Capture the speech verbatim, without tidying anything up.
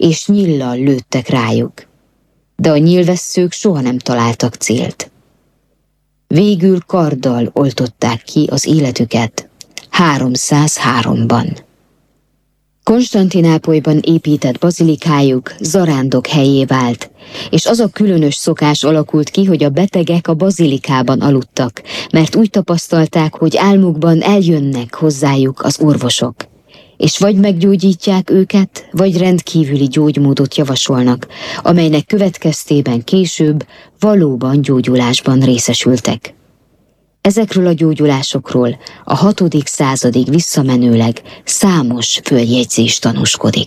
és nyíllal lőttek rájuk. De a nyílvesszők soha nem találtak célt. Végül karddal oltották ki az életüket háromszázháromban. Konstantinápolyban épített bazilikájuk zarándok helyé vált, és az a különös szokás alakult ki, hogy a betegek a bazilikában aludtak, mert úgy tapasztalták, hogy álmukban eljönnek hozzájuk az orvosok, és vagy meggyógyítják őket, vagy rendkívüli gyógymódot javasolnak, amelynek következtében később valóban gyógyulásban részesültek. Ezekről a gyógyulásokról a hatodik századig visszamenőleg számos följegyzés tanúskodik.